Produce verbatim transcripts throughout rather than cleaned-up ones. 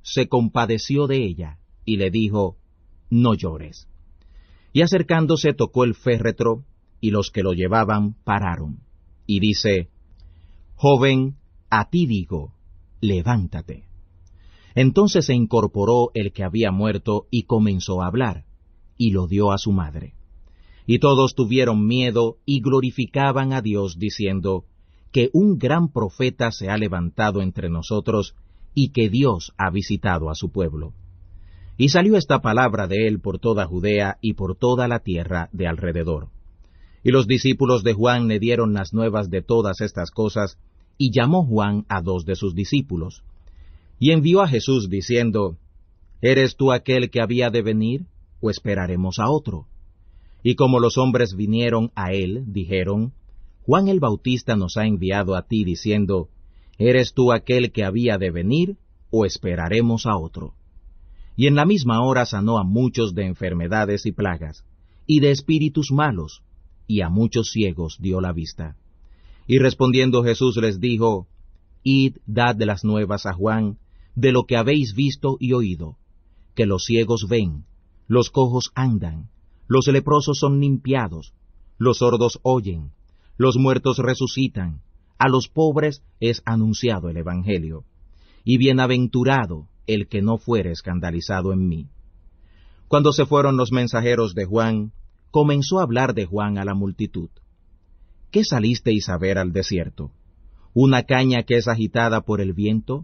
se compadeció de ella, y le dijo, no llores. Y acercándose tocó el féretro, y los que lo llevaban pararon. Y dice, joven, a ti digo, levántate. Entonces se incorporó el que había muerto y comenzó a hablar, y lo dio a su madre. Y todos tuvieron miedo y glorificaban a Dios, diciendo, que un gran profeta se ha levantado entre nosotros, y que Dios ha visitado a su pueblo. Y salió esta palabra de él por toda Judea y por toda la tierra de alrededor. Y los discípulos de Juan le dieron las nuevas de todas estas cosas, y llamó Juan a dos de sus discípulos. Y envió a Jesús diciendo, ¿eres tú aquel que había de venir, o esperaremos a otro? Y como los hombres vinieron a él, dijeron, Juan el Bautista nos ha enviado a ti diciendo, ¿eres tú aquel que había de venir, o esperaremos a otro? Y en la misma hora sanó a muchos de enfermedades y plagas, y de espíritus malos, y a muchos ciegos dio la vista. Y respondiendo Jesús les dijo, id, dad de las nuevas a Juan, de lo que habéis visto y oído, que los ciegos ven, los cojos andan, los leprosos son limpiados, los sordos oyen, los muertos resucitan, a los pobres es anunciado el Evangelio. Y bienaventurado el que no fuere escandalizado en mí. Cuando se fueron los mensajeros de Juan, comenzó a hablar de Juan a la multitud. ¿Qué salisteis a ver al desierto? ¿Una caña que es agitada por el viento?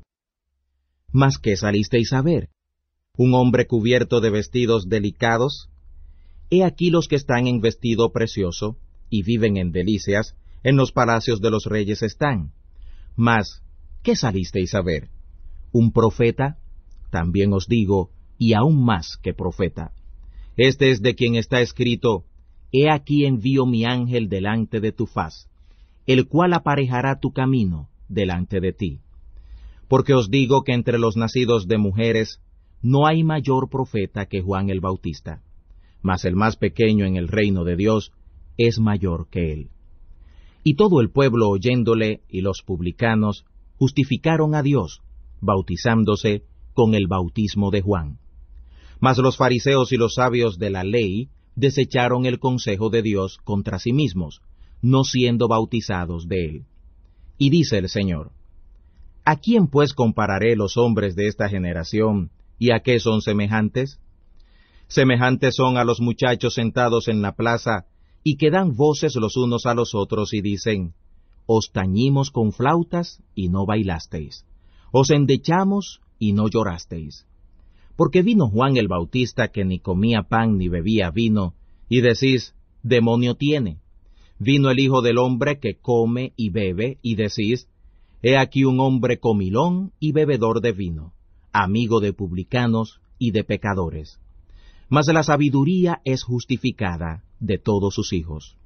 ¿Mas qué salisteis a ver? ¿Un hombre cubierto de vestidos delicados? He aquí los que están en vestido precioso, y viven en delicias, en los palacios de los reyes están. Mas, ¿qué salisteis a ver? ¿Un profeta? También os digo, y aún más que profeta. Este es de quien está escrito, He aquí envío mi ángel delante de tu faz, el cual aparejará tu camino delante de ti. Porque os digo que entre los nacidos de mujeres no hay mayor profeta que Juan el Bautista, mas el más pequeño en el reino de Dios es mayor que él. Y todo el pueblo oyéndole y los publicanos justificaron a Dios, bautizándose con el bautismo de Juan. Mas los fariseos y los sabios de la ley desecharon el consejo de Dios contra sí mismos, no siendo bautizados de él. Y dice el Señor, ¿a quién pues compararé los hombres de esta generación, y a qué son semejantes? Semejantes son a los muchachos sentados en la plaza, y que dan voces los unos a los otros y dicen, os tañimos con flautas y no bailasteis, os endechamos y no llorasteis. Porque vino Juan el Bautista que ni comía pan ni bebía vino, y decís, demonio tiene. Vino el Hijo del Hombre que come y bebe, y decís, he aquí un hombre comilón y bebedor de vino, amigo de publicanos y de pecadores. Mas la sabiduría es justificada de todos sus hijos.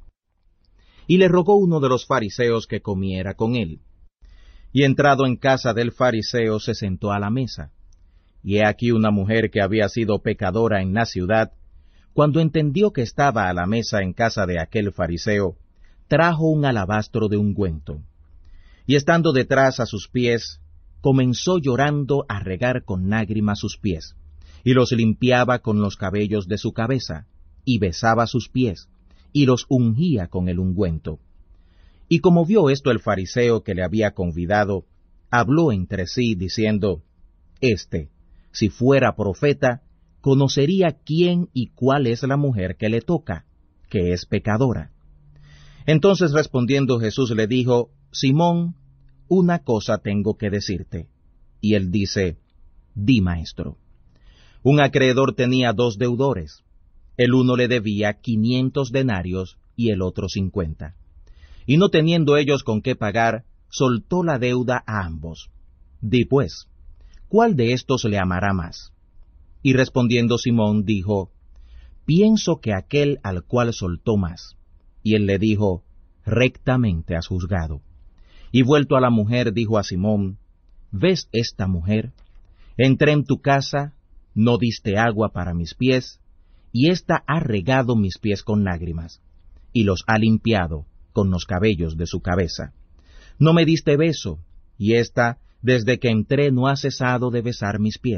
Y le rogó uno de los fariseos que comiera con él. Y entrado en casa del fariseo se sentó a la mesa. Y he aquí una mujer que había sido pecadora en la ciudad, cuando entendió que estaba a la mesa en casa de aquel fariseo, trajo un alabastro de ungüento. Y estando detrás a sus pies, comenzó llorando a regar con lágrimas sus pies, y los limpiaba con los cabellos de su cabeza, y besaba sus pies, y los ungía con el ungüento. Y como vio esto el fariseo que le había convidado, habló entre sí, diciendo, Este, si fuera profeta, conocería quién y cuál es la mujer que le toca, que es pecadora. Entonces respondiendo Jesús le dijo, Simón, una cosa tengo que decirte. Y él dice, Di, maestro. Un acreedor tenía dos deudores. El uno le debía quinientos denarios y el otro cincuenta. Y no teniendo ellos con qué pagar, soltó la deuda a ambos. Di pues, ¿cuál de estos le amará más? Y respondiendo Simón dijo, Pienso que aquel al cual soltó más. Y él le dijo, Rectamente has juzgado. Y vuelto a la mujer dijo a Simón, ¿ves esta mujer? Entré en tu casa, no diste agua para mis pies, y ésta ha regado mis pies con lágrimas, y los ha limpiado con los cabellos de su cabeza. No me diste beso, y ésta, desde que entré, no ha cesado de besar mis pies.